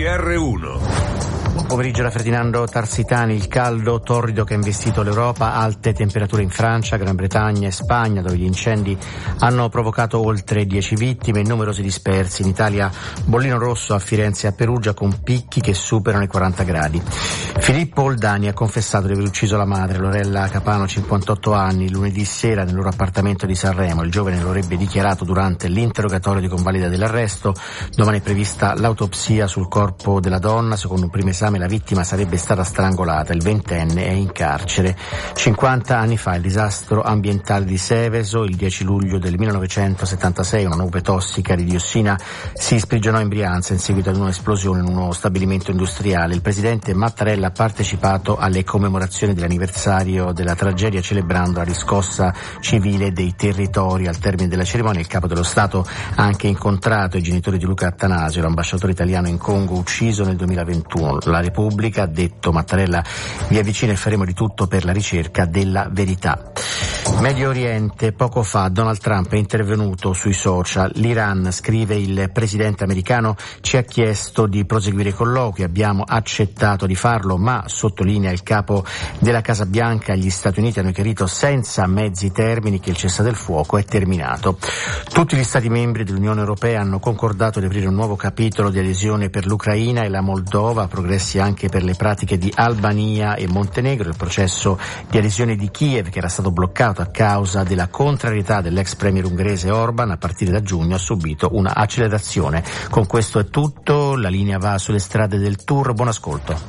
GR1. Buon pomeriggio da Ferdinando Tarsitani. Il caldo torrido che ha investito l'Europa, alte temperature in Francia, Gran Bretagna e Spagna, dove gli incendi hanno provocato oltre 10 vittime e numerosi dispersi. In Italia bollino rosso a Firenze e a Perugia con picchi che superano i 40 gradi. Filippo Oldani ha confessato di aver ucciso la madre, Lorella Capano, 58 anni, lunedì sera nel loro appartamento di Sanremo. Il giovane lo avrebbe dichiarato durante l'interrogatorio di convalida dell'arresto. Domani è prevista l'autopsia sul corpo della donna. Secondo un primo esame la vittima sarebbe stata strangolata. Il ventenne è in carcere. 50 anni fa il disastro ambientale di Seveso, il 10 luglio del 1976, una nube tossica di diossina si sprigionò in Brianza in seguito ad un'esplosione in uno stabilimento industriale. Il presidente Mattarella ha partecipato alle commemorazioni dell'anniversario della tragedia, celebrando la riscossa civile dei territori. Al termine della cerimonia il capo dello Stato ha anche incontrato i genitori di Luca Attanasio, l'ambasciatore italiano in Congo ucciso nel 2021. La Repubblica, ha detto Mattarella, vi avvicina e faremo di tutto per la ricerca della verità. Medio Oriente, poco fa Donald Trump è intervenuto sui social. L'Iran, scrive il presidente americano, ci ha chiesto di proseguire i colloqui, abbiamo accettato di farlo, ma, sottolinea il capo della Casa Bianca, gli Stati Uniti hanno chiarito senza mezzi termini che il cessadelfuoco è terminato. Tutti gli Stati membri dell'Unione Europea hanno concordato di aprire un nuovo capitolo di adesione per l'Ucraina e la Moldova, progressi anche per le pratiche di Albania e Montenegro. Il processo di adesione di Kiev, che era stato bloccato a causa della contrarietà dell'ex premier ungherese Orban, a partire da giugno ha subito una accelerazione. Con questo è tutto, la linea va sulle strade del Tour, buon ascolto.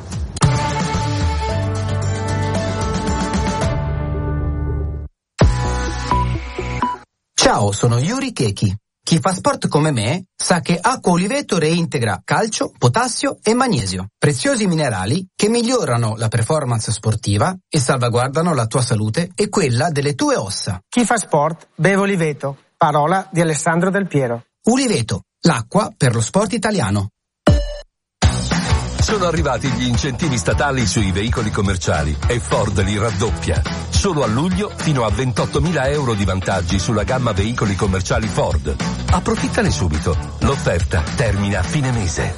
Ciao, sono Yuri Keki. Chi fa sport come me sa che Acqua Oliveto reintegra calcio, potassio e magnesio, preziosi minerali che migliorano la performance sportiva e salvaguardano la tua salute e quella delle tue ossa. Chi fa sport beve Oliveto, parola di Alessandro Del Piero. Oliveto, l'acqua per lo sport italiano. Sono arrivati gli incentivi statali sui veicoli commerciali e Ford li raddoppia. Solo a luglio fino a 28.000 euro di vantaggi sulla gamma veicoli commerciali Ford. Approfittane subito. L'offerta termina a fine mese.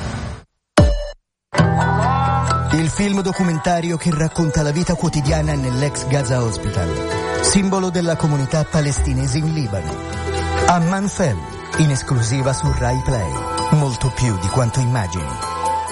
Il film documentario che racconta la vita quotidiana nell'ex Gaza Hospital, simbolo della comunità palestinese in Libano. Amman Fell, in esclusiva su Rai Play. Molto più di quanto immagini.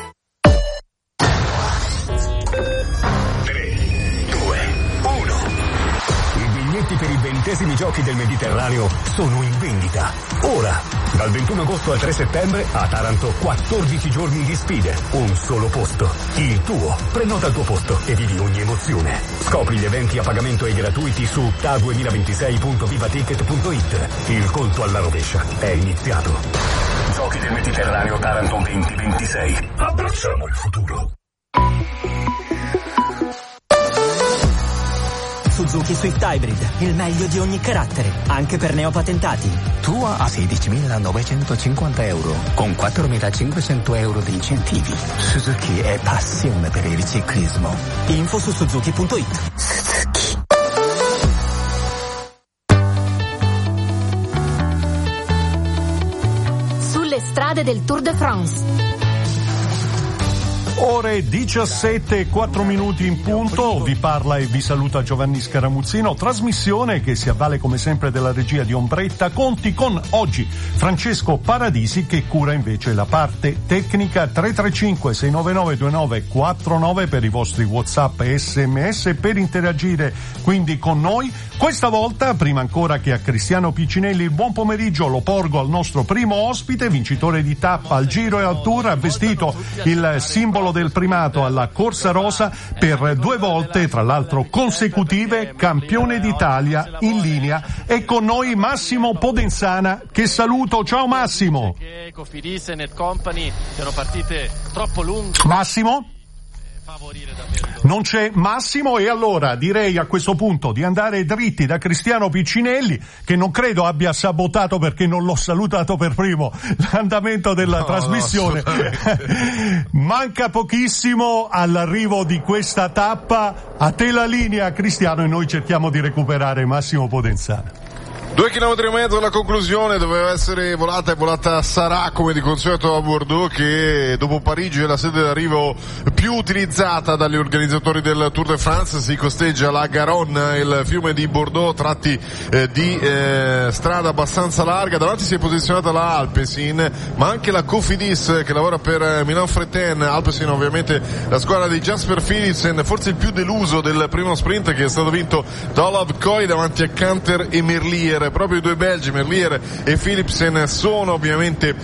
Per i 20esimi giochi del Mediterraneo sono in vendita. Ora, dal 21 agosto al 3 settembre, a Taranto 14 giorni di sfide, un solo posto, il tuo. Prenota il tuo posto e vivi ogni emozione. Scopri gli eventi a pagamento e gratuiti su ta2026.vivaticket.it. Il colpo alla rovescia è iniziato. Giochi del Mediterraneo Taranto 2026. Abbracciamo il futuro. Suzuki Swift Hybrid, il meglio di ogni carattere, anche per neopatentati. Tua a 16.950 euro, con 4.500 euro di incentivi. Suzuki è passione per il ciclismo. Info su Suzuki.it. Suzuki. Sulle strade del Tour de France. Ore 17, 4 minuti in punto, vi parla e vi saluta Giovanni Scaramuzzino, trasmissione che si avvale come sempre della regia di Ombretta Conti, con oggi Francesco Paradisi che cura invece la parte tecnica. 335-699-2949 per i vostri WhatsApp e SMS per interagire quindi con noi. Questa volta, prima ancora che a Cristiano Piccinelli il buon pomeriggio, lo porgo al nostro primo ospite, vincitore di tappa al Giro e al Tour, ha vestito il simbolo del primato alla Corsa Rosa per 2 volte, tra l'altro consecutive, campione d'Italia in linea. È con noi Massimo Podenzana, che saluto. Ciao Massimo. Massimo? Non c'è Massimo, e allora direi a questo punto di andare dritti da Cristiano Piccinelli, che non credo abbia sabotato, perché non l'ho salutato per primo, l'andamento della trasmissione. Manca pochissimo all'arrivo di questa tappa. A te la linea, Cristiano, e noi cerchiamo di recuperare Massimo Podenzana. 2 chilometri e mezzo alla conclusione, doveva essere volata sarà come di consueto a Bordeaux, che dopo Parigi è la sede d'arrivo più utilizzata dagli organizzatori del Tour de France. Si costeggia la Garonne, il fiume di Bordeaux, tratti di strada abbastanza larga. Davanti si è posizionata la Alpecin, ma anche la Cofidis che lavora per Milan-Fréthun. Alpecin ovviamente la squadra di Jasper Philipsen, forse il più deluso del primo sprint, che è stato vinto da Olav Koy davanti a Canter e Merlier. Proprio i due belgi, Merlier e Philipsen, sono ovviamente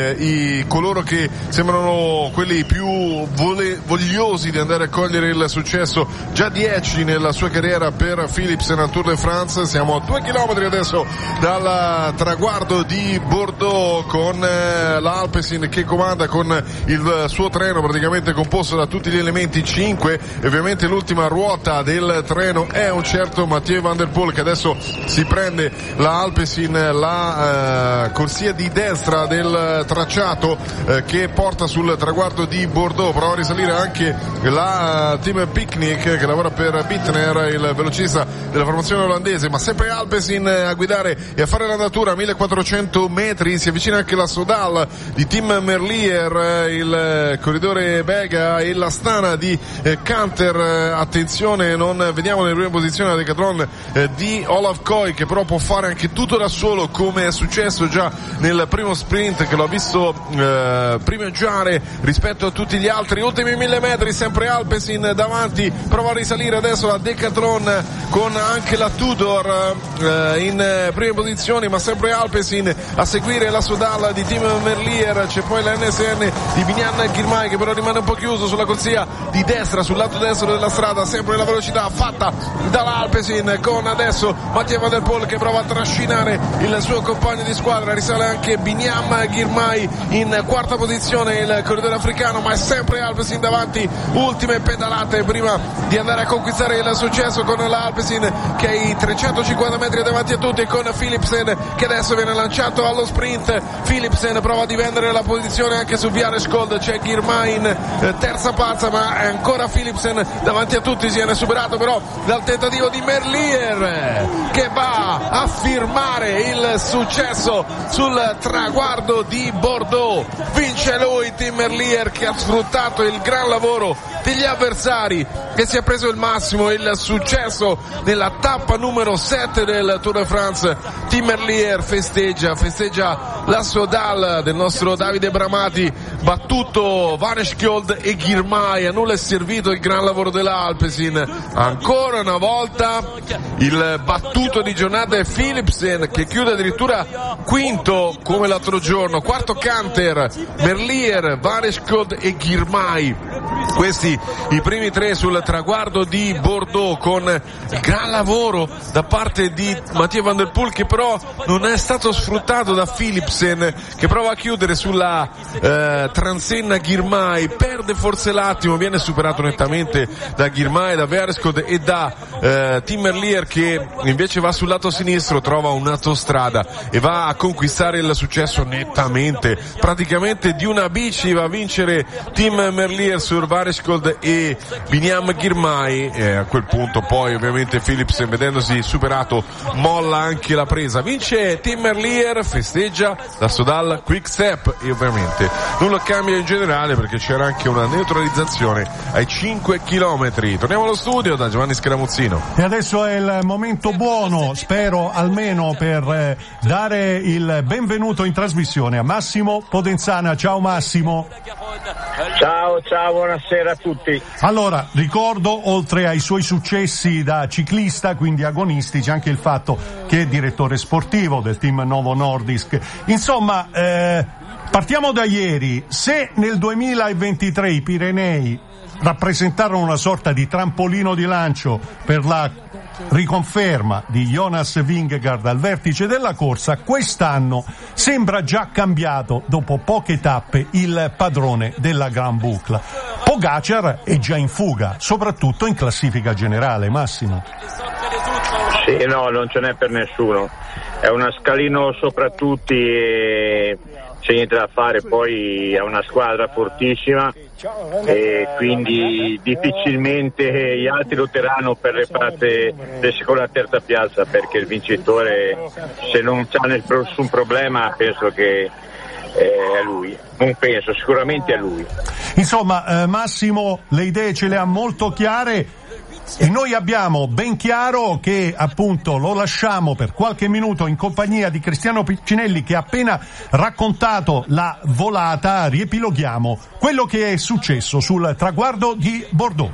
coloro che sembrano quelli più vogliosi di andare a cogliere il successo, già 10 nella sua carriera per Philipsen al Tour de France. Siamo a 2 chilometri adesso dal traguardo di Bordeaux, con l'Alpecin che comanda con il suo treno praticamente composto da tutti gli elementi 5, e ovviamente l'ultima ruota del treno è un certo Mathieu van der Poel, che adesso si prende la Alpecin, la corsia di destra del tracciato che porta sul traguardo di Bordeaux. Prova a risalire anche la Team Picnic che lavora per Bittner, il velocista della formazione olandese, ma sempre Alpecin a guidare e a fare l'andatura a 1400 metri. Si avvicina anche la Sodal di Tim Merlier, il corridore belga, e la Stana di Canter. Attenzione, non vediamo nelle prime posizioni la Decathlon di Olav Koy, che però può fare anche tutto da solo, come è successo già nel primo sprint, che l'ho visto primeggiare rispetto a tutti gli altri. Ultimi 1000 metri, sempre Alpecin davanti, prova a risalire adesso la Decathlon con anche la Tudor in prime posizioni, ma sempre Alpecin a seguire la Sodal di Tim Merlier. C'è poi la NSN di Biniam Girmay, che però rimane un po' chiuso sulla corsia di destra, sul lato destro della strada, sempre la velocità fatta dall'Alpecin, con adesso Mathieu van der Poel che prova a trascinare il suo compagno di squadra. Risale anche Biniam Girmay in quarta posizione, il corridore africano, ma è sempre Alpecin davanti. Ultime pedalate prima di andare a conquistare il successo, con l'Alpecin che è ai 350 metri davanti a tutti, con Philipsen che adesso viene lanciato allo sprint. Philipsen prova a difendere la posizione anche su Bjerreskold, c'è Girmay in terza pazza, ma è ancora Philipsen davanti a tutti. Si viene superato però dal tentativo di Merlier, che va a firmare il successo sul traguardo di Bordeaux. Vince lui, Tim Merlier, che ha sfruttato il gran lavoro degli avversari, che si è preso il massimo, il successo nella tappa numero 7 del Tour de France. Tim Merlier festeggia la Sodal del nostro Davide Bramati, battuto Vaneskjold e Girmay. A nulla è servito il gran lavoro dell'Alpecin. Ancora una volta il battuto di giornata è Philipsen, che chiude addirittura quinto come l'altro giorno. Quarto Canter, Merlier, Vaneskjold e Girmay. Questi i primi tre sul traguardo di Bordeaux, con il gran lavoro da parte di Mathieu van der Poel, che però non è stato sfruttato da Philipsen, che prova a chiudere sulla transenna Girmay, perde forse l'attimo, viene superato nettamente da Girmay, da Bjerreskold e da Tim Merlier, che invece va sul lato sinistro, trova un'autostrada e va a conquistare il successo nettamente, praticamente di una bici. Va a vincere Tim Merlier su Bjerreskold e Biniam Girmay, e a quel punto poi ovviamente Philipsen, vedendosi superato, molla anche la presa. Vince Tim Merlier, festeggia la Sodal Quick Step, e ovviamente nulla cambia in generale perché c'era anche una neutralizzazione ai 5 chilometri. Torniamo allo studio da Giovanni Scaramuzzino. E adesso è il momento buono, spero almeno, per dare il benvenuto in trasmissione a Massimo Podenzana. Ciao Massimo. Ciao, buonasera a tutti. Allora, ricordo, oltre ai suoi successi da ciclista, quindi agonistici, anche il fatto che è direttore sportivo del team Novo Nordisk. Insomma, partiamo da ieri. Se nel 2023 i Pirenei rappresentarono una sorta di trampolino di lancio per la riconferma di Jonas Vingegaard al vertice della corsa, quest'anno sembra già cambiato, dopo poche tappe, il padrone della Gran Boucle. Pogacar è già in fuga, soprattutto in classifica generale, Massimo. Sì, no, non ce n'è per nessuno. È una scalino sopra tutti, e c'è niente da fare, poi è una squadra fortissima e quindi difficilmente gli altri lotteranno per le parti della seconda e terza piazza, perché il vincitore, se non c'ha nessun problema, penso che è lui, non penso, sicuramente è lui. Insomma, Massimo le idee ce le ha molto chiare e noi abbiamo ben chiaro che appunto lo lasciamo per qualche minuto in compagnia di Cristiano Piccinelli, che ha appena raccontato la volata. Riepiloghiamo quello che è successo sul traguardo di Bordeaux.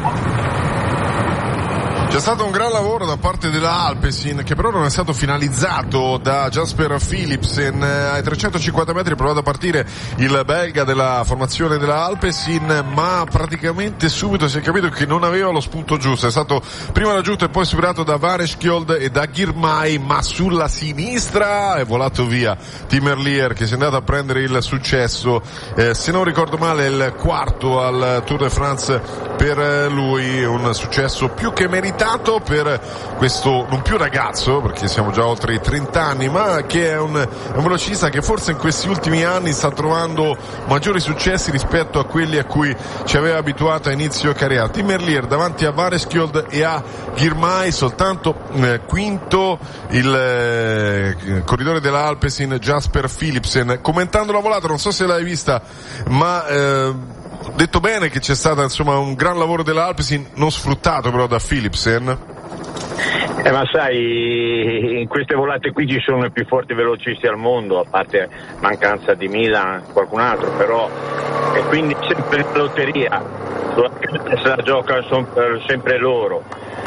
C'è stato un gran lavoro da parte della Alpecin, che però non è stato finalizzato da Jasper Philipsen. Ai 350 metri ha provato a partire il belga della formazione della Alpecin, ma praticamente subito si è capito che non aveva lo spunto giusto. È stato prima raggiunto e poi superato da Vareskjold e da Girmay, ma sulla sinistra è volato via Tim Merlier, che si è andato a prendere il successo, se non ricordo male il quarto al Tour de France per lui, un successo più che meritato per questo non più ragazzo, perché siamo già oltre i 30 anni, ma che è un velocista che forse in questi ultimi anni sta trovando maggiori successi rispetto a quelli a cui ci aveva abituato a inizio carriera. Tim Merlier davanti a Vareskjold e a Girmay, soltanto quinto il corridore della Alpecin Jasper Philipsen. Commentando la volata, non so se l'hai vista, ma detto bene che c'è stato insomma un gran lavoro dell'Alpecin, non sfruttato però da Philipsen. Ma sai, in queste volate qui ci sono i più forti velocisti al mondo, a parte mancanza di Milan, qualcun altro, però e quindi sempre in lotteria, se la giocano sempre loro.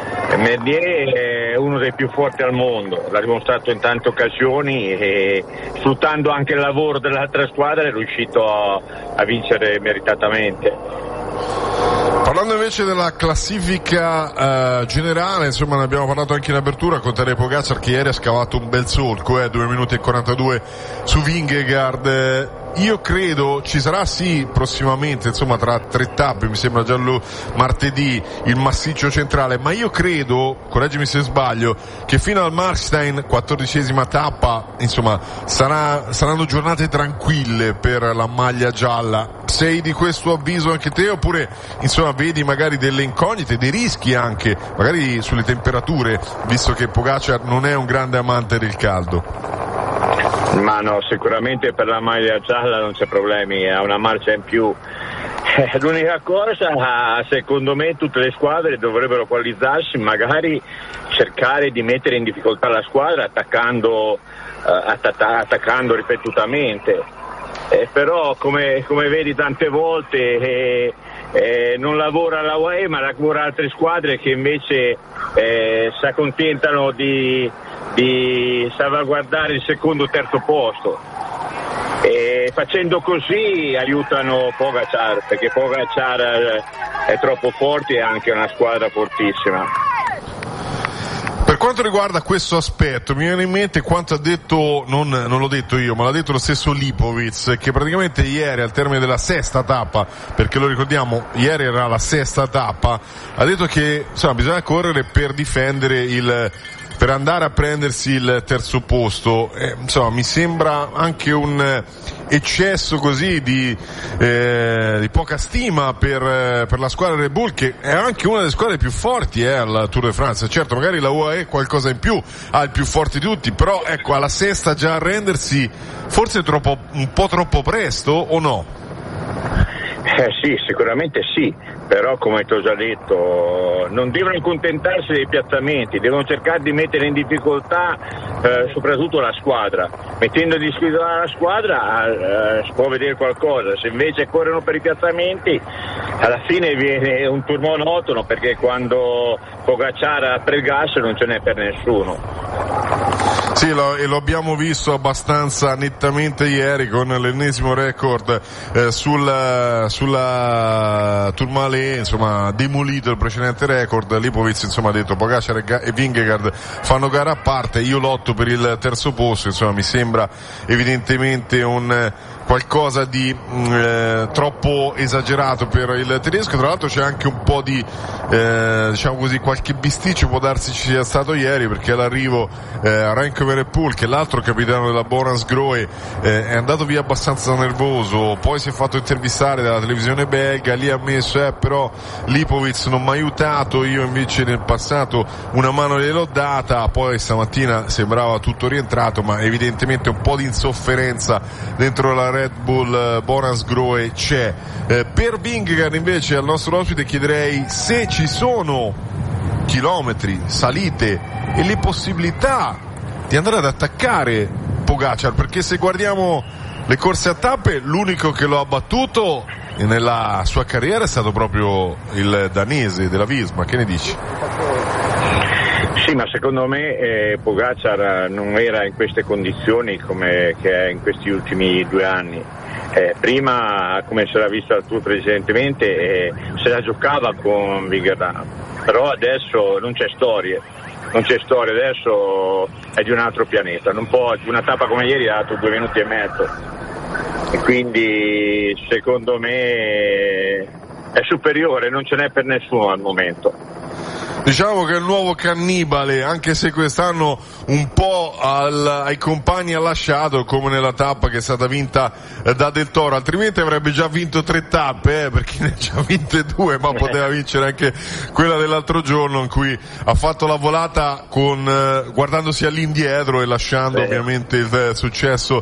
Merlier è uno dei più forti al mondo, l'ha dimostrato in tante occasioni e sfruttando anche il lavoro dell'altra squadra è riuscito a vincere meritatamente. Parlando invece della classifica generale, insomma ne abbiamo parlato anche in apertura con Tadej Pogačar, che ieri ha scavato un bel solco, 2 minuti e 42 su Vingegaard. Io credo ci sarà sì prossimamente, insomma tra 3 tappe, mi sembra già martedì, il massiccio centrale, ma io credo, correggimi se sbaglio, che fino al Markstein, 14ª tappa, insomma saranno giornate tranquille per la maglia gialla. Sei di questo avviso anche te, oppure insomma vedi magari delle incognite, dei rischi anche, magari sulle temperature, visto che Pogačar non è un grande amante del caldo? Ma no, sicuramente per la maglia gialla non c'è problemi, ha una marcia in più. L'unica cosa, secondo me, tutte le squadre dovrebbero coalizzarsi, magari cercare di mettere in difficoltà la squadra attaccando ripetutamente. Però come vedi tante volte non lavora la UAE, ma lavora altre squadre che invece si accontentano di salvaguardare il secondo o terzo posto, e facendo così aiutano Pogačar, perché Pogačar è troppo forte e ha anche una squadra fortissima. Per quanto riguarda questo aspetto, mi viene in mente quanto ha detto, non l'ho detto io, ma l'ha detto lo stesso Lipovic, che praticamente ieri al termine della 6ª tappa, perché lo ricordiamo, ieri era la 6ª tappa, ha detto che insomma bisogna correre per difendere per andare a prendersi il terzo posto. Insomma mi sembra anche un eccesso così di poca stima per la squadra Red Bull, che è anche una delle squadre più forti al Tour de France. Certo, magari la UAE qualcosa in più, ha il più forte di tutti, però ecco, alla 6ª già arrendersi forse è un po' troppo presto, o no? Sì, sicuramente sì, però come ti ho già detto non devono accontentarsi dei piazzamenti, devono cercare di mettere in difficoltà soprattutto la squadra. Mettendo in difficoltà la squadra si può vedere qualcosa, se invece corrono per i piazzamenti alla fine viene un tour monotono, perché quando Pogačar apre il gas non ce n'è per nessuno. Sì, lo abbiamo visto abbastanza nettamente ieri con l'ennesimo record sulla Tourmalet, insomma demolito il precedente record. Lipovic insomma ha detto Pogačar e Vingegaard fanno gara a parte, io lotto per il terzo posto, insomma mi sembra evidentemente un qualcosa di troppo esagerato per il tedesco. Tra l'altro c'è anche un po' di diciamo così, qualche bisticcio può darsi ci sia stato ieri, perché all'arrivo Remco Evenepoel, che è l'altro capitano della Bonasgrohe, è andato via abbastanza nervoso, poi si è fatto intervistare dalla televisione belga, lì ha messo però Lipovic non mi ha aiutato, io invece nel passato una mano gliel'ho data. Poi stamattina sembrava tutto rientrato, ma evidentemente un po' di insofferenza dentro la Red Bull Bonasgrohe c'è. Per Vingegaard invece, al nostro ospite, chiederei se ci sono chilometri, salite e le possibilità di andare ad attaccare Pogacar, perché se guardiamo le corse a tappe l'unico che lo ha battuto nella sua carriera è stato proprio il danese della Visma. Che ne dici? Sì, ma secondo me Pogacar non era in queste condizioni come che è in questi ultimi 2 anni. Prima, come si era visto al Tour precedentemente, se la giocava con Vingegaard, però adesso non c'è storia, adesso è di un altro pianeta, non può, una tappa come ieri ha dato 2 minuti e mezzo, e quindi secondo me è superiore, non ce n'è per nessuno al momento. Diciamo che è il nuovo cannibale, anche se quest'anno un po' ai compagni ha lasciato, come nella tappa che è stata vinta da Del Toro, altrimenti avrebbe già vinto 3 tappe, perché ne ha già vinte 2, ma poteva vincere anche quella dell'altro giorno, in cui ha fatto la volata guardandosi all'indietro e lasciando ovviamente il successo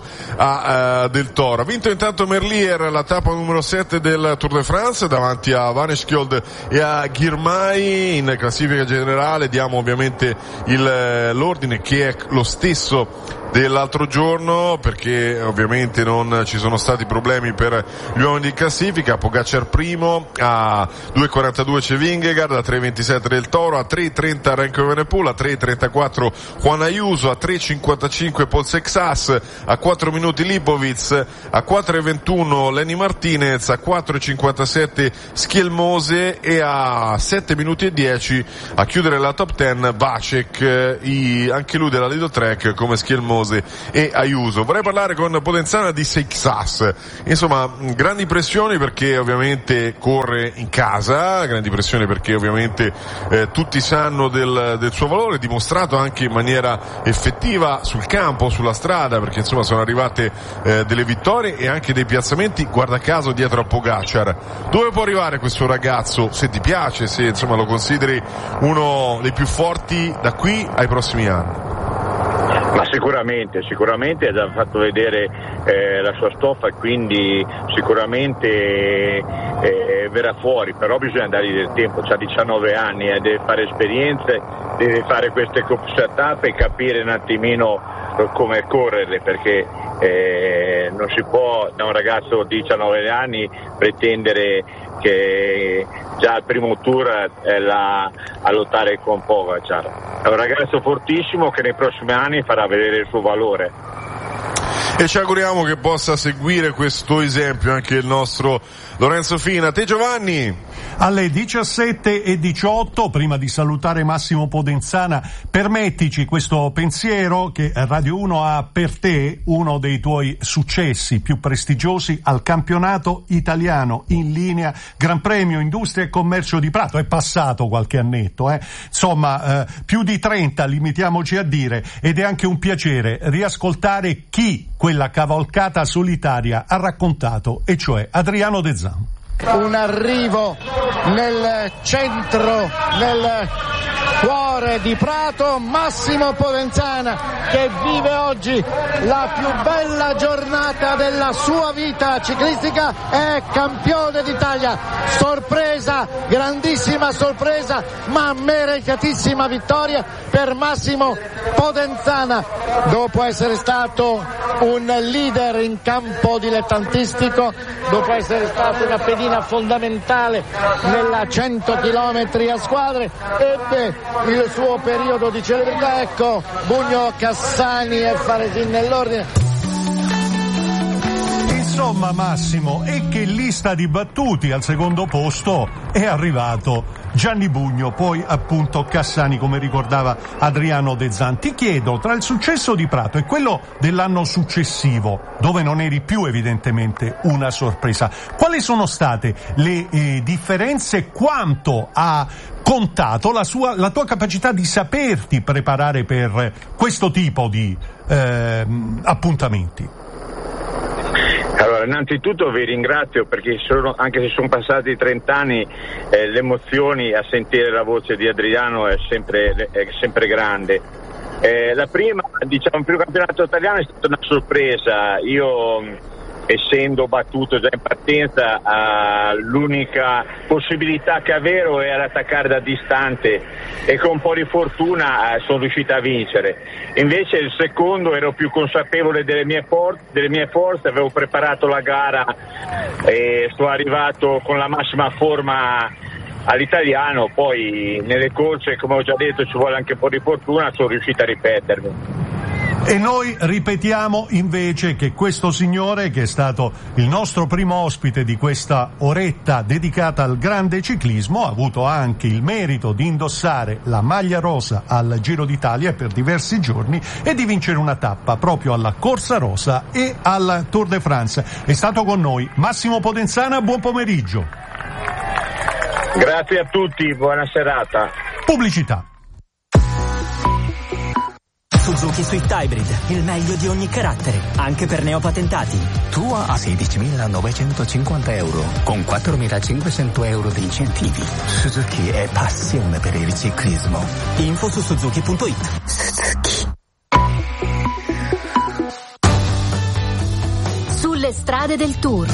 a Del Toro. Ha vinto intanto Merlier la tappa numero 7 del Tour de France davanti a Van Aert e a Girmay. In classifica generale diamo ovviamente l'ordine, che è lo stesso dell'altro giorno, perché ovviamente non ci sono stati problemi per gli uomini di classifica. Pogacar primo, a 2.42 c'è Vingegaard, a 3.27 Del Toro, a 3.30 Remco Evenepoel, a 3.34 Juan Ayuso, a 3.55 Paul Sexas, a 4 minuti Lipovic, a 4.21 Lenny Martinez, a 4.57 Schielmose e a 7 minuti e 10 a chiudere la top 10 Vacek, anche lui della Lido Trek come Schielmose e Ayuso. Vorrei parlare con Podenzana di Seixas, insomma grandi pressioni perché ovviamente corre in casa, grandi pressioni perché ovviamente tutti sanno del suo valore, dimostrato anche in maniera effettiva sul campo, sulla strada, perché insomma sono arrivate delle vittorie e anche dei piazzamenti, guarda caso dietro a Pogacar. Dove può arrivare questo ragazzo, se ti piace, se insomma lo consideri uno dei più forti da qui ai prossimi anni? Ma sicuramente ha già fatto vedere la sua stoffa, e quindi sicuramente verrà fuori, però bisogna dargli del tempo, c'ha 19 anni, deve fare esperienze, deve fare queste corse a tappe e capire un attimino come correre, perché non si può da un ragazzo di 19 anni pretendere che già al primo tour è là a lottare con Pogacar. È un ragazzo fortissimo che nei prossimi anni farà vedere il suo valore. E ci auguriamo che possa seguire questo esempio anche il nostro Lorenzo Fina. Te Giovanni? Alle 17:18, prima di salutare Massimo Podenzana, permettici questo pensiero che Radio 1 ha per te uno dei tuoi successi più prestigiosi al campionato italiano in linea Gran Premio Industria e Commercio di Prato. È passato qualche annetto, insomma più di 30 limitiamoci a dire, ed è anche un piacere riascoltare chi quella cavalcata solitaria ha raccontato, e cioè Adriano De Zan. Un arrivo nel centro, nel cuore di Prato, Massimo Podenzana che vive oggi la più bella giornata della sua vita ciclistica, è campione d'Italia. Sorpresa, grandissima sorpresa, ma meritatissima vittoria per Massimo Podenzana, dopo essere stato un leader in campo dilettantistico, dopo essere stato una pedina fondamentale nella 100 km a squadre, ebbe il suo periodo di celebrità. Ecco Bugno, Cassani e Faresin nell'ordine. Insomma, Massimo, e che lista di battuti. Al secondo posto è arrivato Gianni Bugno, poi appunto Cassani, come ricordava Adriano De Zan. Ti chiedo, tra il successo di Prato e quello dell'anno successivo, dove non eri più evidentemente una sorpresa, quali sono state le differenze, quanto ha contato la tua capacità di saperti preparare per questo tipo di appuntamenti? Allora, innanzitutto vi ringrazio perché anche se sono passati 30 anni, le emozioni a sentire la voce di Adriano è sempre grande. La prima, il primo campionato italiano è stata una sorpresa. Io, essendo battuto già in partenza, l'unica possibilità che avevo era attaccare da distante e con un po' di fortuna sono riuscito a vincere. Invece il secondo ero più consapevole delle mie forze, avevo preparato la gara e sono arrivato con la massima forma all'italiano. Poi nelle corse, come ho già detto, ci vuole anche un po' di fortuna, sono riuscito a ripetermi. E noi ripetiamo invece che questo signore, che è stato il nostro primo ospite di questa oretta dedicata al grande ciclismo, ha avuto anche il merito di indossare la maglia rosa al Giro d'Italia per diversi giorni e di vincere una tappa proprio alla Corsa Rosa e al Tour de France. È stato con noi Massimo Podenzana, buon pomeriggio. Grazie a tutti, buona serata. Pubblicità. Suzuki Swift Hybrid, il meglio di ogni carattere, anche per neopatentati. Tua a 16.950 euro, con 4.500 euro di incentivi. Suzuki è passione per il ciclismo. Info su suzuki.it. Suzuki. Sulle strade del Tour.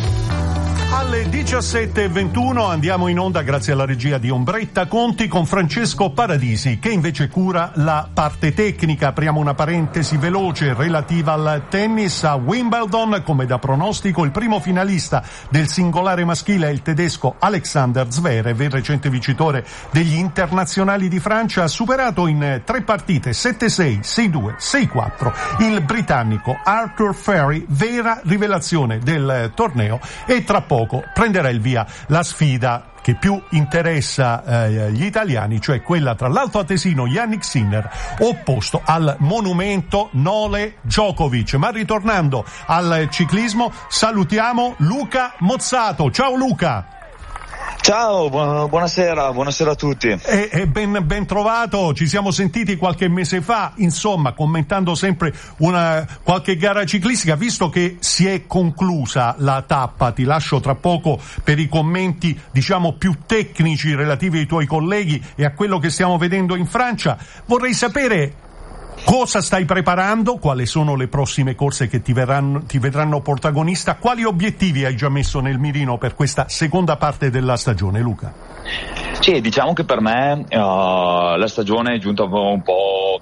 Alle 17:21 andiamo in onda grazie alla regia di Ombretta Conti con Francesco Paradisi, che invece cura la parte tecnica. Apriamo una parentesi veloce relativa al tennis. A Wimbledon, come da pronostico, il primo finalista del singolare maschile è il tedesco Alexander Zverev, il recente vincitore degli internazionali di Francia. Ha superato in 3 partite 7-6, 6-2, 6-4 il britannico Arthur Ferry, vera rivelazione del torneo, e tra poco prenderà il via la sfida che più interessa gli italiani, cioè quella tra l'altoatesino Yannick Sinner opposto al monumento Nole Djokovic. Ma ritornando al ciclismo, salutiamo Luca Mozzato. Ciao Luca. Ciao, buonasera a tutti. E ben trovato, ci siamo sentiti qualche mese fa, insomma, commentando sempre qualche gara ciclistica. Visto che si è conclusa la tappa, ti lascio tra poco per i commenti, diciamo, più tecnici relativi ai tuoi colleghi e a quello che stiamo vedendo in Francia. Vorrei sapere cosa stai preparando, quali sono le prossime corse che ti vedranno protagonista, quali obiettivi hai già messo nel mirino per questa seconda parte della stagione, Luca? Sì, diciamo che per me la stagione è giunta un po'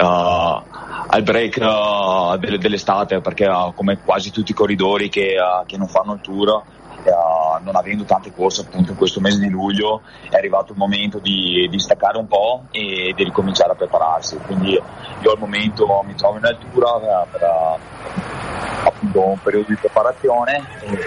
al break dell'estate, perché come quasi tutti i corridori che non fanno il Tour, non avendo tante corse appunto in questo mese di luglio, è arrivato il momento di staccare un po' e di ricominciare a prepararsi. Quindi io al momento mi trovo in altura per appunto un periodo di preparazione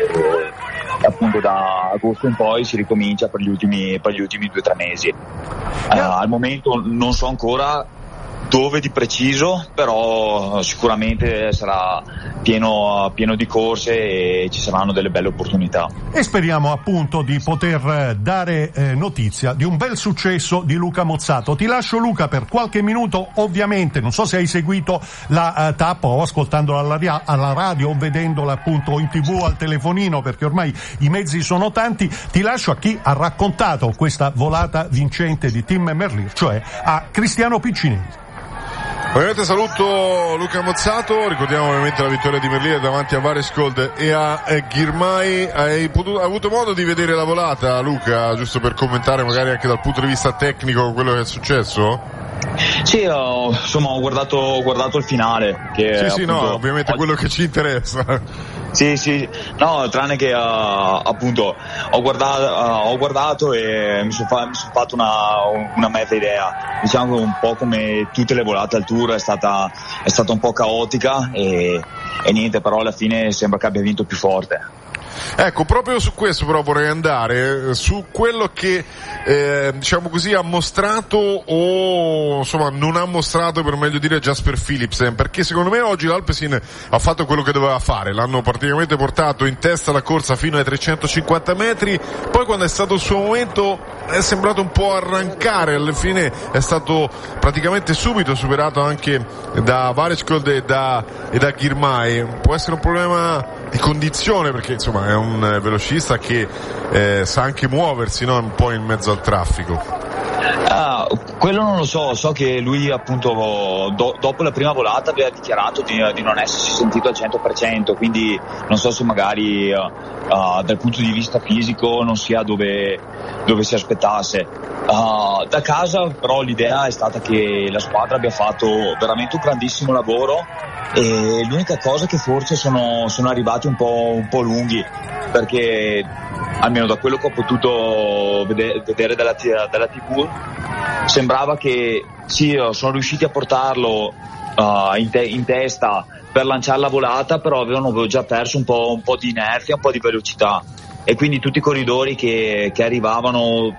e appunto da agosto in poi si ricomincia per gli ultimi 2-3 mesi. Al momento non so ancora dove di preciso, però sicuramente sarà pieno di corse e ci saranno delle belle opportunità. E speriamo appunto di poter dare notizia di un bel successo di Luca Mozzato. Ti lascio, Luca, per qualche minuto. Ovviamente non so se hai seguito la tappa o ascoltandola alla radio o vedendola appunto in TV o al telefonino, perché ormai i mezzi sono tanti. Ti lascio a chi ha raccontato questa volata vincente di Tim Merlier, cioè a Cristiano Piccinelli. Ovviamente saluto Luca Mozzato, ricordiamo ovviamente la vittoria di Merlier davanti a Varescold e a Girmay. Hai avuto modo di vedere la volata, Luca, giusto per commentare magari anche dal punto di vista tecnico quello che è successo? Sì, insomma ho guardato il finale. Che sì, appunto, no, ovviamente quello che ci interessa. Sì, no, tranne che appunto ho guardato e mi sono fatto una mezza idea. Diciamo che un po' come tutte le volate al Tour è stata un po' caotica e niente, però alla fine sembra che abbia vinto più forte. Ecco, proprio su questo però vorrei andare, su quello che diciamo così ha mostrato o insomma non ha mostrato, per meglio dire, Jasper Philipsen, perché secondo me oggi l'Alpecin ha fatto quello che doveva fare, l'hanno praticamente portato in testa alla corsa fino ai 350 metri, poi quando è stato il suo momento è sembrato un po' arrancare, alla fine è stato praticamente subito superato anche da Varescold e da Girmay. Può essere un problema di condizione, perché insomma è un velocista che sa anche muoversi, no? Un po' in mezzo al traffico. Quello non lo so che lui appunto dopo la prima volata aveva dichiarato di non essersi sentito al 100%, quindi non so se magari dal punto di vista fisico non sia dove si aspettasse. Da casa però l'idea è stata che la squadra abbia fatto veramente un grandissimo lavoro, e l'unica cosa che forse sono arrivati un po' lunghi, perché almeno da quello che ho potuto vedere dalla TV sembrava che sì, sono riusciti a portarlo in testa per lanciare la volata, però avevano già perso un po' di inerzia, un po' di velocità, e quindi tutti i corridori che arrivavano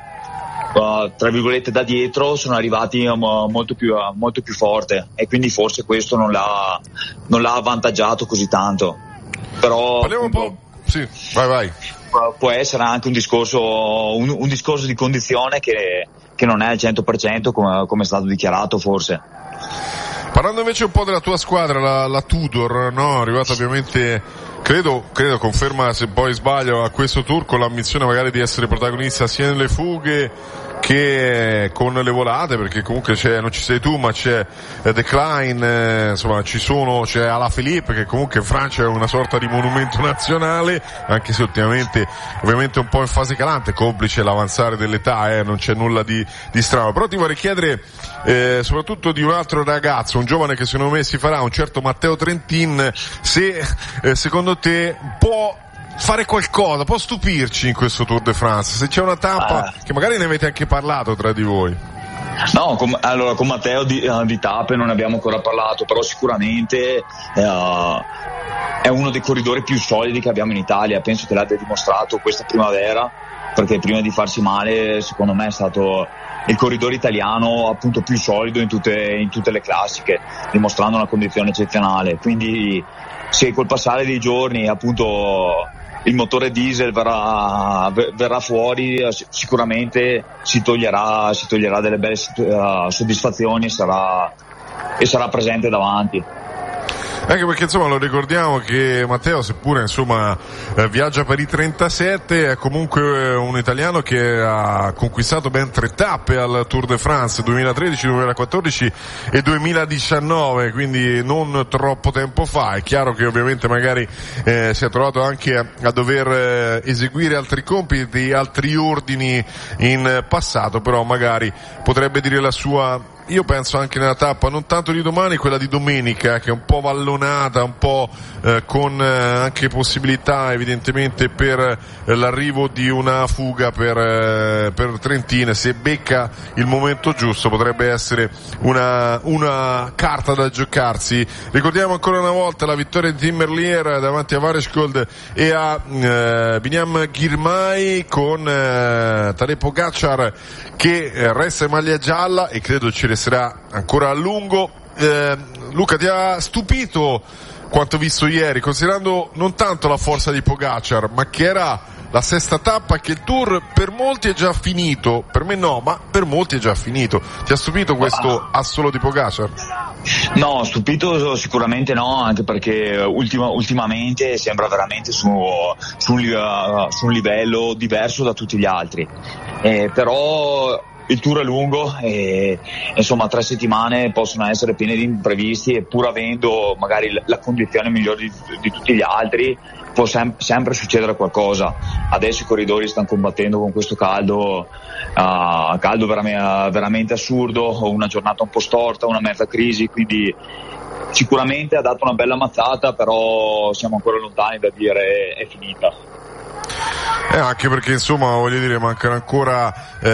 tra virgolette da dietro sono arrivati molto più forte, e quindi forse questo non l'ha avvantaggiato così tanto. Però parliamo un po'. Sì, vai. Può essere anche un discorso di condizione che non è al 100% come è stato dichiarato forse. Parlando invece un po' della tua squadra, la Tudor, no? Arrivata ovviamente, credo, conferma se poi sbaglio, a questo tour con l'ambizione magari di essere protagonista sia nelle fughe che con le volate, perché comunque non ci sei tu, ma c'è Decline, insomma c'è Alaphilippe, che comunque in Francia è una sorta di monumento nazionale, anche se ultimamente ovviamente un po' in fase calante, complice l'avanzare dell'età, non c'è nulla di strano. Però ti vorrei chiedere soprattutto di un altro ragazzo, un giovane che secondo me si farà, un certo Matteo Trentin, se secondo te può fare qualcosa, può stupirci in questo Tour de France, se c'è una tappa che magari ne avete anche parlato tra di voi. No, con Matteo di tappe non ne abbiamo ancora parlato, però sicuramente è uno dei corridori più solidi che abbiamo in Italia, penso che l'abbia dimostrato questa primavera, perché prima di farsi male secondo me è stato il corridore italiano appunto più solido in tutte le classiche, dimostrando una condizione eccezionale. Quindi se col passare dei giorni appunto il motore diesel verrà fuori, sicuramente si toglierà delle belle soddisfazioni e sarà presente davanti. Anche perché insomma lo ricordiamo che Matteo, seppure insomma viaggia per i 37, è comunque un italiano che ha conquistato ben 3 tappe al Tour de France 2013, 2014 e 2019, quindi non troppo tempo fa. È chiaro che ovviamente magari si è trovato anche a dover eseguire altri compiti, altri ordini in passato, però magari potrebbe dire la sua. Io penso anche nella tappa, non tanto di domani, quella di domenica, che è un po' vallonata, un po' con anche possibilità evidentemente per l'arrivo di una fuga per Trentin. Se becca il momento giusto potrebbe essere una carta da giocarsi. Ricordiamo ancora una volta la vittoria di Tim Merlier davanti a Varescold e a Binyam Girmay, con Tadej Pogacar che resta in maglia gialla e credo ci resterà ancora a lungo. Luca, ti ha stupito quanto visto ieri, considerando non tanto la forza di Pogacar, ma che era la sesta tappa, che il Tour per molti è già finito, per me no, ma per molti è già finito. Ti ha stupito questo assolo di Pogacar? No, stupito sicuramente no, anche perché ultimamente sembra veramente su un livello diverso da tutti gli altri, però il tour è lungo e insomma 3 settimane possono essere piene di imprevisti, e pur avendo magari la condizione migliore di tutti gli altri può sempre succedere qualcosa. Adesso i corridori stanno combattendo con questo caldo veramente assurdo, una giornata un po' storta, una mezza crisi, quindi sicuramente ha dato una bella mazzata, però siamo ancora lontani da dire è finita. Anche perché insomma voglio dire mancano ancora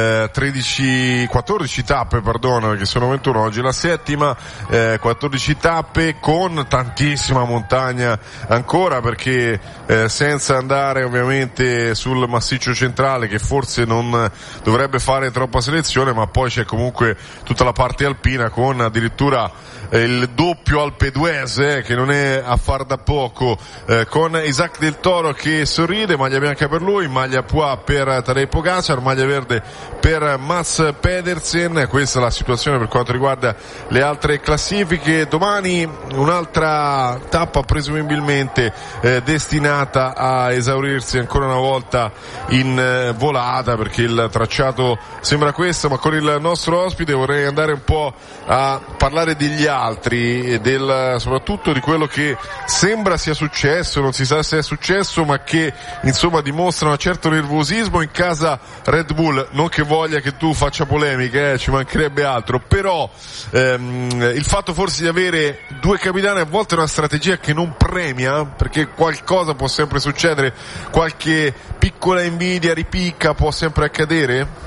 14 tappe, perché sono 21 oggi la settima, 14 tappe con tantissima montagna ancora, perché senza andare ovviamente sul massiccio centrale, che forse non dovrebbe fare troppa selezione, ma poi c'è comunque tutta la parte alpina con addirittura il doppio Alpe d'Huez, che non è a far da poco, con Isaac Del Toro che sorride, maglia bianca per lui, maglia Poix per Tadej Pogačar, maglia verde per Mats Pedersen. Questa è la situazione per quanto riguarda le altre classifiche. Domani un'altra tappa presumibilmente destinata a esaurirsi ancora una volta in volata, perché il tracciato sembra questo, ma con il nostro ospite vorrei andare un po' a parlare degli altri, soprattutto di quello che sembra sia successo, non si sa se è successo, ma che insomma dimostra un certo nervosismo in casa Red Bull. Non che voglia che tu faccia polemiche, ci mancherebbe altro, però il fatto forse di avere due capitani a volte è una strategia che non premia, perché qualcosa può sempre succedere, qualche piccola invidia, ripicca può sempre accadere.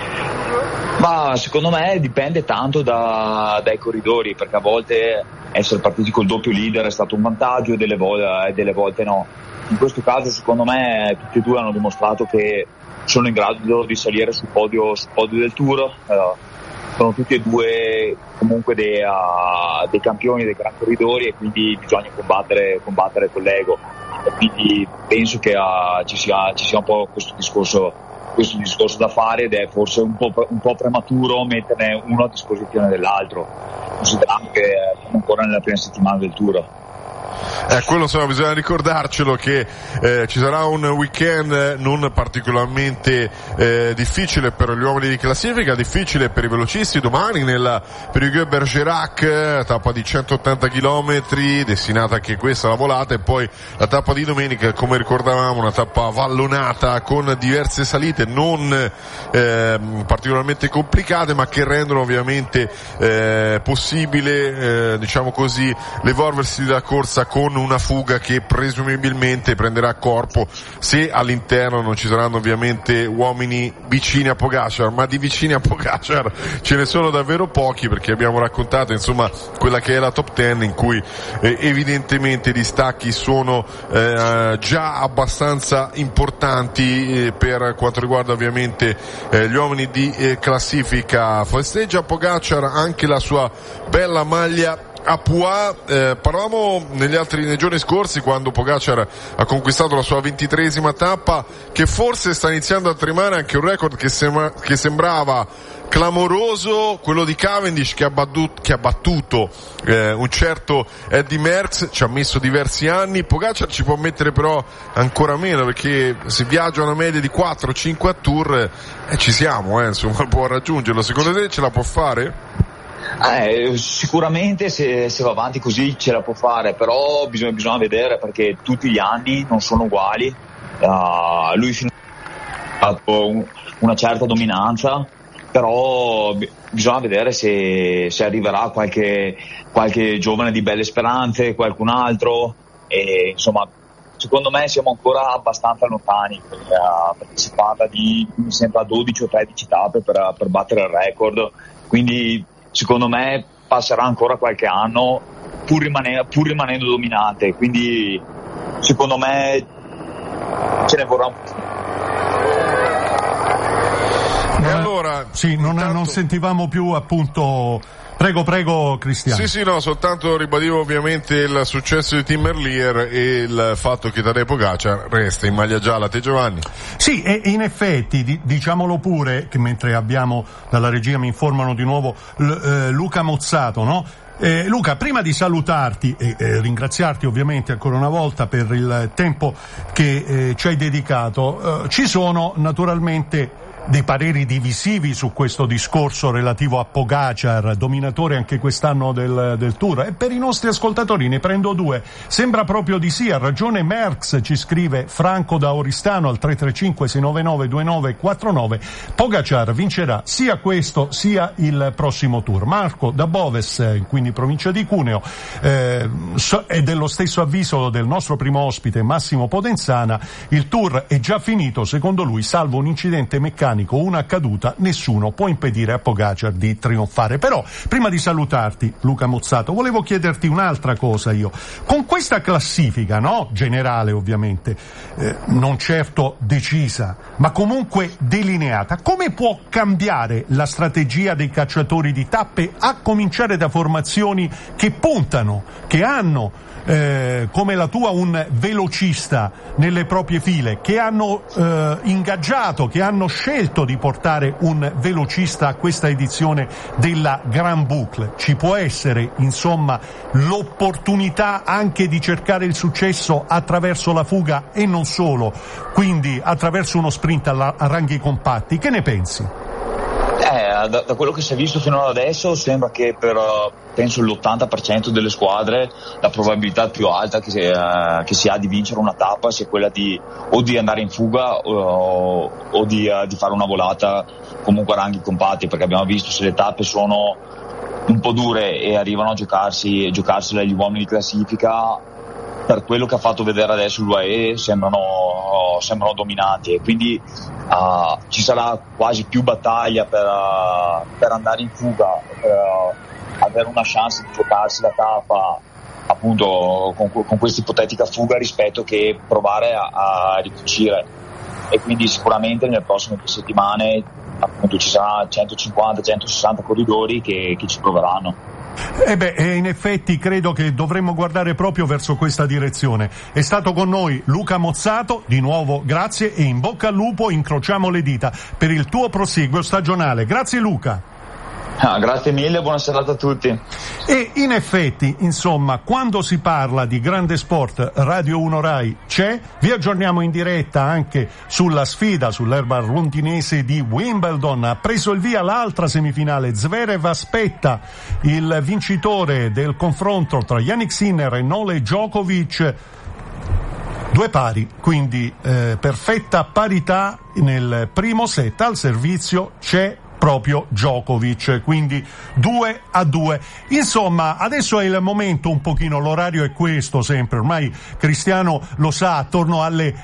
Ma secondo me dipende tanto dai corridori, perché a volte essere partiti col doppio leader è stato un vantaggio e delle volte no. In questo caso secondo me tutti e due hanno dimostrato che sono in grado di salire sul podio del Tour. Sono tutti e due comunque dei campioni, dei gran corridori, e quindi bisogna combattere con l'ego, e quindi penso che ci sia un po' questo discorso da fare, ed è forse un po' prematuro metterne uno a disposizione dell'altro, considerando che siamo ancora nella prima settimana del Tour. Quello insomma bisogna ricordarcelo, che ci sarà un weekend non particolarmente difficile per gli uomini di classifica, difficile per i velocisti. Domani nella Périgueux-Bergerac, tappa di 180 km, destinata anche questa alla volata, e poi la tappa di domenica, come ricordavamo, una tappa vallonata con diverse salite non particolarmente complicate, ma che rendono ovviamente possibile diciamo così l'evolversi della corsa con una fuga che presumibilmente prenderà corpo se all'interno non ci saranno ovviamente uomini vicini a Pogačar, ma di vicini a Pogačar ce ne sono davvero pochi, perché abbiamo raccontato insomma quella che è la top 10, in cui evidentemente i distacchi sono già abbastanza importanti per quanto riguarda ovviamente gli uomini di classifica. Festeggia Pogačar anche la sua bella maglia a Poix. Parlavamo nei giorni scorsi, quando Pogačar ha conquistato la sua 23esima tappa, che forse sta iniziando a tremare anche un record che sembrava clamoroso, quello di Cavendish, che ha battuto un certo Eddy Merckx. Ci ha messo diversi anni. Pogačar ci può mettere però ancora meno, perché se viaggia una media di 4-5 a Tour ci siamo, insomma può raggiungerlo. Secondo te ce la può fare? Sicuramente se va avanti così ce la può fare, però bisogna vedere, perché tutti gli anni non sono uguali. Lui ha fatto una certa dominanza, però bisogna vedere se arriverà qualche giovane di belle speranze, qualcun altro, e insomma secondo me siamo ancora abbastanza lontani, perché si parla di, mi sembra, 12 o 13 tappe per battere il record, quindi secondo me passerà ancora qualche anno pur rimanendo dominante, quindi secondo me ce ne vorrà un po'. E allora sì, non sentivamo più appunto. Prego Cristiano. Sì, no, soltanto ribadivo ovviamente il successo di Tim Merlier e il fatto che Tadej Pogačar resta in maglia gialla. Te Giovanni? Sì, e in effetti diciamolo pure, che mentre abbiamo dalla regia mi informano di nuovo Luca Mozzato, no? Luca, prima di salutarti e ringraziarti ovviamente ancora una volta per il tempo che ci hai dedicato, ci sono naturalmente dei pareri divisivi su questo discorso relativo a Pogačar, dominatore anche quest'anno del Tour, e per i nostri ascoltatori ne prendo due. Sembra proprio di sì, ha ragione Merckx, ci scrive Franco da Oristano al 335-699-2949, Pogačar vincerà sia questo sia il prossimo Tour. Marco da Boves, quindi provincia di Cuneo, è dello stesso avviso del nostro primo ospite Massimo Podenzana, il Tour è già finito, secondo lui, salvo un incidente meccanico o una caduta, nessuno può impedire a Pogačar di trionfare. Però, prima di salutarti, Luca Mozzato, volevo chiederti un'altra cosa io. Con questa classifica, no? Generale ovviamente, non certo decisa, ma comunque delineata, come può cambiare la strategia dei cacciatori di tappe, a cominciare da formazioni che puntano, che hanno come la tua un velocista nelle proprie file, che hanno ingaggiato, che hanno scelto di portare un velocista a questa edizione della Grand Boucle? Ci può essere insomma l'opportunità anche di cercare il successo attraverso la fuga e non solo, quindi attraverso uno sprint a ranghi compatti? Che ne pensi? Da quello che si è visto fino ad adesso sembra che per penso l'80% delle squadre la probabilità più alta che si ha di vincere una tappa sia quella di andare in fuga o di fare una volata comunque a ranghi compatti, perché abbiamo visto se le tappe sono un po' dure e arrivano a giocarsela gli uomini di classifica, per quello che ha fatto vedere adesso l'UAE sembrano dominanti, e quindi ci sarà quasi più battaglia per andare in fuga, per avere una chance di giocarsi la tappa appunto con questa ipotetica fuga, rispetto che provare a ricucire. E quindi sicuramente nelle prossime 2 settimane appunto ci saranno 150-160 corridori che ci proveranno. In effetti credo che dovremmo guardare proprio verso questa direzione. È stato con noi Luca Mozzato, di nuovo grazie e in bocca al lupo, incrociamo le dita per il tuo proseguo stagionale. Grazie Luca. Grazie mille, buona serata a tutti. E in effetti, insomma, quando si parla di grande sport, Radio 1 Rai c'è. Vi aggiorniamo in diretta anche sulla sfida sull'erba londinese di Wimbledon. Ha preso il via l'altra semifinale. Zverev aspetta il vincitore del confronto tra Jannik Sinner e Novak Djokovic. 2 pari, quindi perfetta parità nel primo set. Al servizio c'è proprio Djokovic, quindi 2-2. Insomma, adesso è il momento un pochino, l'orario è questo sempre, ormai Cristiano lo sa, attorno alle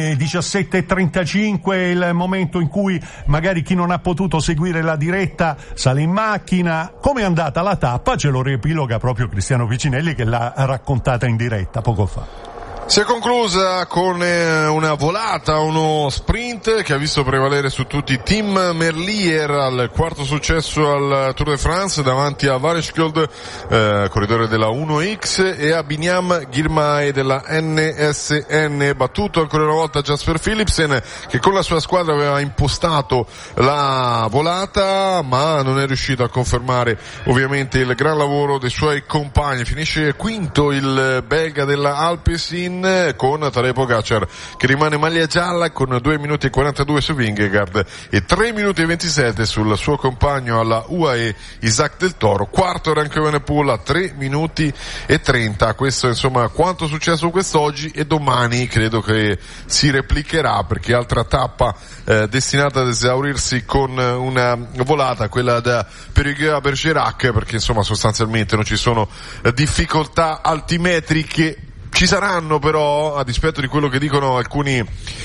17:35 è il momento in cui magari chi non ha potuto seguire la diretta sale in macchina. Come è andata la tappa? Ce lo riepiloga proprio Cristiano Piccinelli, che l'ha raccontata in diretta poco fa. Si è conclusa con una volata, uno sprint che ha visto prevalere su tutti Tim Merlier al quarto successo al Tour de France davanti a Varescold, corridore della 1X, e a Binyam Girmay della NSN. Battuto ancora una volta Jasper Philipsen, che con la sua squadra aveva impostato la volata, ma non è riuscito a confermare ovviamente il gran lavoro dei suoi compagni. Finisce quinto il belga della Alpecin, con Tadej Pogačar che rimane maglia gialla con 2 minuti e 42 su Vingegaard e 3 minuti e 27 sul suo compagno alla UAE Isaac Del Toro. Quarto Remco Evenepoel a 3 minuti e 30. Questo insomma quanto è successo quest'oggi, e domani credo che si replicherà, perché altra tappa destinata ad esaurirsi con una volata, quella da Périgueux a Bergerac, perché insomma sostanzialmente non ci sono difficoltà altimetriche. Ci saranno però, a dispetto di quello che dicono alcuni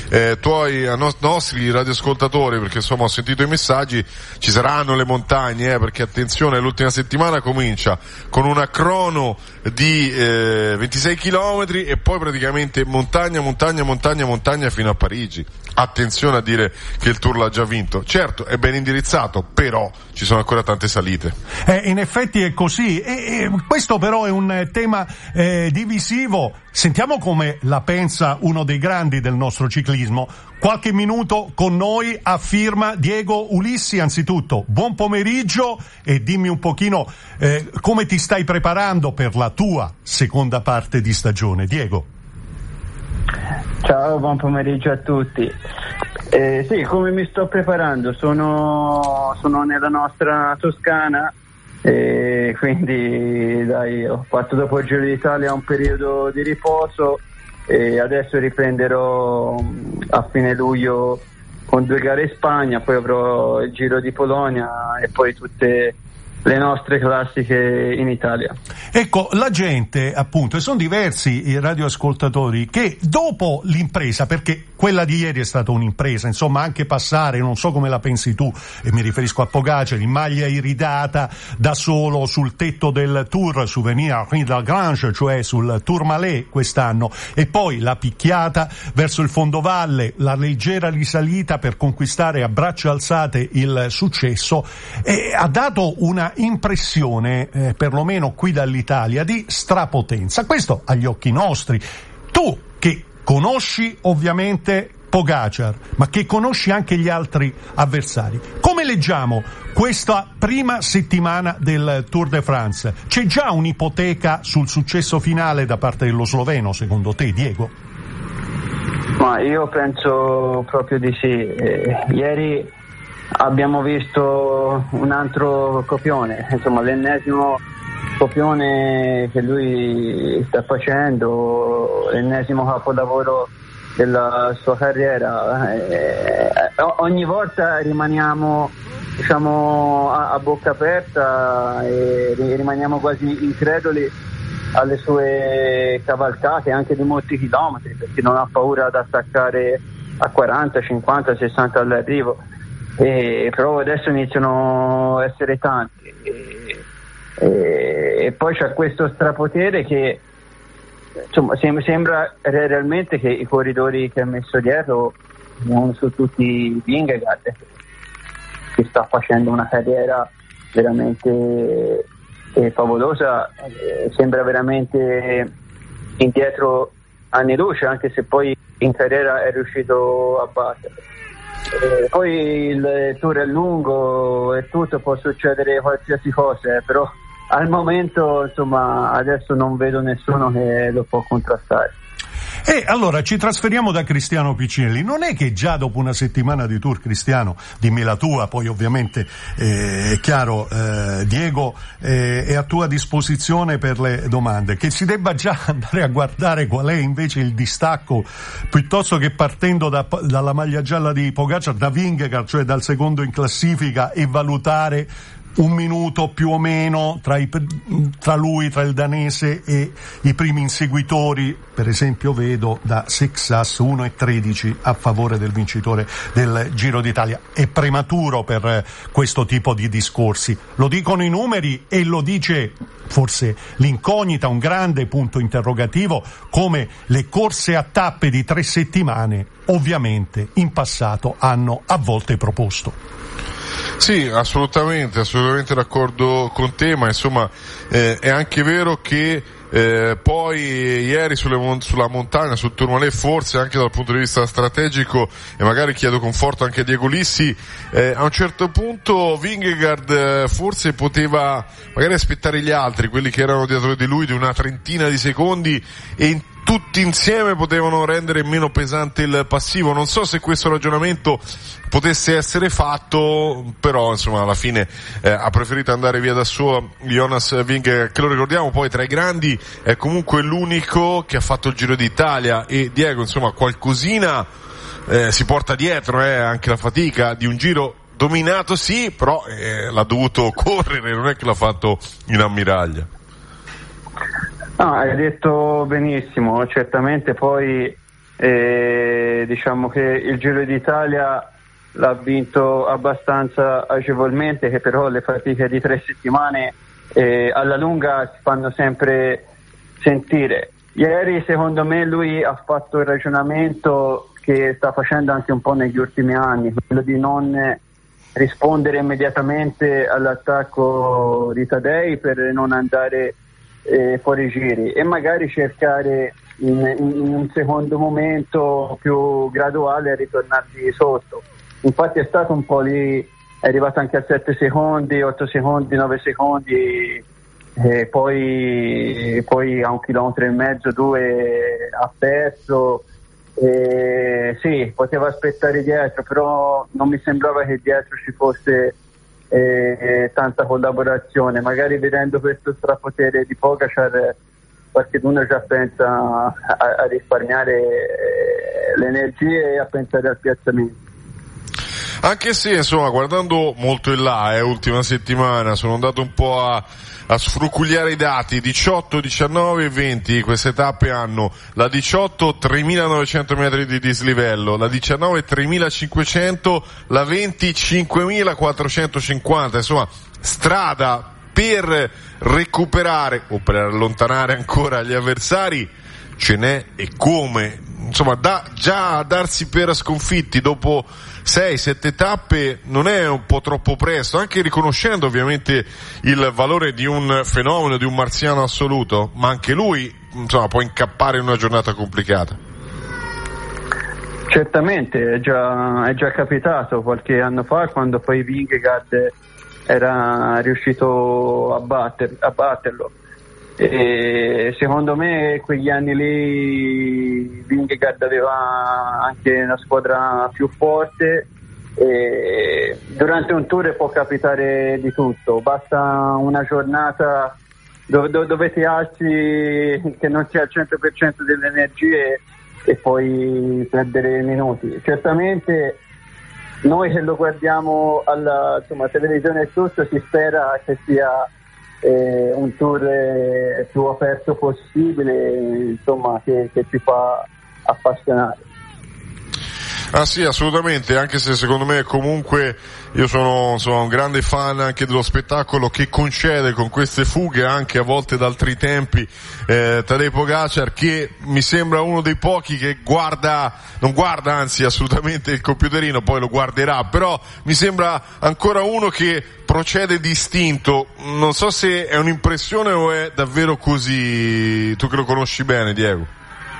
nostri radioascoltatori, perché insomma ho sentito i messaggi, ci saranno le montagne, perché attenzione, l'ultima settimana comincia con una crono di 26 chilometri e poi praticamente montagna fino a Parigi. Attenzione a dire che il Tour l'ha già vinto. Certo, è ben indirizzato, però ci sono ancora tante salite. In effetti è così, e questo però è un tema divisivo. Sentiamo come la pensa uno dei grandi del nostro ciclismo. Qualche minuto con noi a firma Diego Ulissi. Anzitutto, buon pomeriggio e dimmi un pochino come ti stai preparando per la tua seconda parte di stagione, Diego. Ciao, buon pomeriggio a tutti. Sì, come mi sto preparando? Sono nella nostra Toscana, quindi dai, ho fatto dopo il Giro d'Italia un periodo di riposo e adesso riprenderò a fine luglio con 2 gare in Spagna, poi avrò il Giro di Polonia e poi tutte le nostre classiche in Italia. Ecco, la gente, appunto, e sono diversi i radioascoltatori che dopo l'impresa, perché quella di ieri è stata un'impresa, insomma, anche passare, non so come la pensi tu, e mi riferisco a Pogacar, in maglia iridata da solo sul tetto del Tour Souvenir Rue de la Grange, cioè sul Tourmalet quest'anno, e poi la picchiata verso il fondovalle, la leggera risalita per conquistare a braccia alzate il successo, ha dato una impressione, perlomeno qui dall'Italia, di strapotenza. Questo agli occhi nostri. Tu che conosci ovviamente Pogacar, ma che conosci anche gli altri avversari, come leggiamo questa prima settimana del Tour de France? C'è già un'ipoteca sul successo finale da parte dello sloveno, secondo te, Diego? Ma io penso proprio di sì. Ieri abbiamo visto un altro copione, insomma l'ennesimo copione che lui sta facendo, l'ennesimo capolavoro della sua carriera. Ogni volta rimaniamo, diciamo, a bocca aperta e rimaniamo quasi increduli alle sue cavalcate anche di molti chilometri, perché non ha paura ad attaccare a 40, 50, 60 all'arrivo. Però adesso iniziano a essere tanti e poi c'è questo strapotere che, insomma, sembra realmente che i corridori che ha messo dietro, non su tutti Vingegaard, che sta facendo una carriera veramente favolosa, sembra veramente indietro anni luce, anche se poi in carriera è riuscito a battere. Poi il tour è lungo e tutto, può succedere qualsiasi cosa, però al momento, insomma, adesso non vedo nessuno che lo può contrastare. E allora ci trasferiamo da Cristiano Piccinelli. Non è che già dopo una settimana di tour, Cristiano, dimmi la tua, poi ovviamente è chiaro, Diego è a tua disposizione per le domande, che si debba già andare a guardare qual è invece il distacco, piuttosto che partendo dalla maglia gialla di Pogacar, da Vingegaard, cioè dal secondo in classifica, e valutare un minuto più o meno tra il danese e i primi inseguitori. Per esempio vedo da Sexas 1,13 a favore del vincitore del Giro d'Italia. È prematuro per questo tipo di discorsi, lo dicono i numeri e lo dice forse l'incognita, un grande punto interrogativo, come le corse a tappe di 3 settimane ovviamente in passato hanno a volte proposto. Sì, assolutamente d'accordo con te, ma insomma è anche vero che poi ieri sulla montagna, sul Tourmalet, forse anche dal punto di vista strategico, e magari chiedo conforto anche a Diego Lissi, a un certo punto Vingegaard forse poteva magari aspettare gli altri, quelli che erano dietro di lui, di una trentina di secondi, e tutti insieme potevano rendere meno pesante il passivo. Non so se questo ragionamento potesse essere fatto, però insomma alla fine ha preferito andare via da solo Jonas Vingegaard, che lo ricordiamo poi tra i grandi è comunque l'unico che ha fatto il Giro d'Italia, e Diego insomma qualcosina si porta dietro, anche la fatica di un Giro dominato, sì, però l'ha dovuto correre, non è che l'ha fatto in ammiraglia. No, hai detto benissimo, certamente poi diciamo che il Giro d'Italia l'ha vinto abbastanza agevolmente, che però le fatiche di 3 settimane alla lunga si fanno sempre sentire. Ieri secondo me lui ha fatto il ragionamento che sta facendo anche un po' negli ultimi anni, quello di non rispondere immediatamente all'attacco di Tadej per non andare fuori giri, e magari cercare in un secondo momento più graduale a ritornarli sotto. Infatti è stato un po' lì, è arrivato anche a 7 secondi, 8 secondi, 9 secondi, e poi a 1,5 chilometri ha perso, Sì, poteva aspettare dietro, però non mi sembrava che dietro ci fosse tanta collaborazione. Magari vedendo questo strapotere di Pogačar, qualcuno già pensa a risparmiare le energie e a pensare al piazzamento. Anche se, insomma, guardando molto in là, ultima settimana, sono andato un po' a sfrucugliare i dati. 18, 19 e 20 queste tappe hanno: la 18 3.900 metri di dislivello, la 19 3.500, la 20 5.450, insomma strada per recuperare o per allontanare ancora gli avversari ce n'è e come. Insomma, già darsi per sconfitti dopo 6-7 tappe non è un po' troppo presto, anche riconoscendo ovviamente il valore di un fenomeno, di un marziano assoluto, ma anche lui, insomma, può incappare in una giornata complicata. Certamente, è già capitato qualche anno fa, quando poi Vingegaard era riuscito a batterlo. E secondo me quegli anni lì Vingegaard aveva anche una squadra più forte, e durante un tour può capitare di tutto, basta una giornata dove ti alzi che non sia al 100% delle energie e puoi perdere minuti. Certamente noi che lo guardiamo alla televisione e tutto, si spera che sia un tour più aperto possibile, insomma, che ci fa appassionare. Ah sì, assolutamente, anche se secondo me comunque io sono un grande fan anche dello spettacolo che concede con queste fughe, anche a volte da altri tempi, Tadej Pogačar, che mi sembra uno dei pochi che non guarda anzi assolutamente il computerino, poi lo guarderà, però mi sembra ancora uno che procede distinto. Non so se è un'impressione o è davvero così, tu che lo conosci bene, Diego.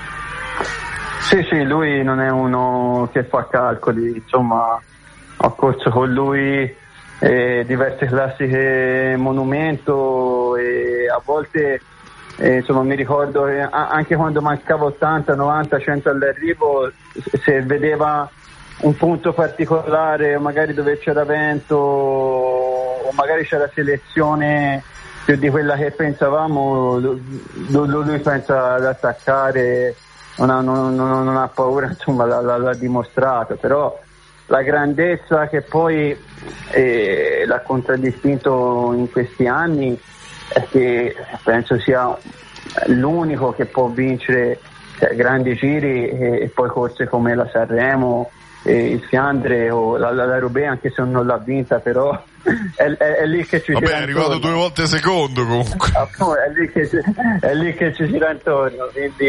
Sì, lui non è uno che fa calcoli, insomma, ho corso con lui diverse classiche monumento e a volte insomma mi ricordo anche quando mancava 80, 90, 100 all'arrivo, se vedeva un punto particolare, magari dove c'era vento o magari c'era selezione più di quella che pensavamo, lui pensa ad attaccare. Non ha paura, insomma, l'ha dimostrato, però la grandezza che poi l'ha contraddistinto in questi anni è che penso sia l'unico che può vincere grandi giri e poi corse come la Sanremo, il Fiandre o la Roubaix, anche se non l'ha vinta, però è lì che ci gira intorno. È arrivato 2 volte secondo comunque. È lì che ci gira intorno, quindi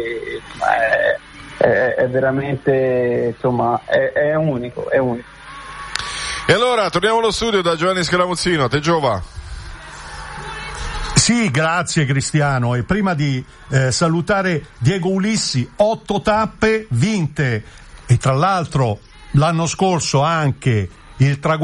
è veramente, insomma, è unico. E allora torniamo allo studio da Giovanni Scaramuzzino. Te Giova. Sì, grazie Cristiano, e prima di salutare Diego Ulissi, 8 tappe vinte, e tra l'altro l'anno scorso anche il traguardo